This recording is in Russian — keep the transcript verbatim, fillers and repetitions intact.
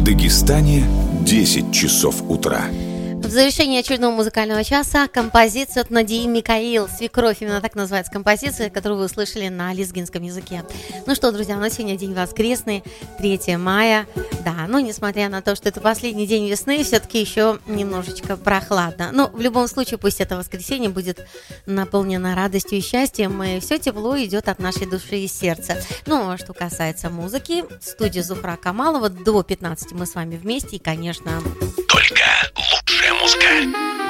Дагестане десять часов утра. В завершении очередного музыкального часа композицию от Надии Микаил «Свекровь». Именно так называется композиция, которую вы услышали на лезгинском языке. Ну что, друзья, у нас сегодня день воскресный, третьего мая. Да, ну несмотря на то, что это последний день весны, все-таки еще немножечко прохладно. Но в любом случае, пусть это воскресенье будет наполнено радостью и счастьем, и все тепло идет от нашей души и сердца. Ну, а что касается музыки, студия Зухра Камалова до пятнадцати мы с вами вместе, и, конечно... Только лучшая музыка.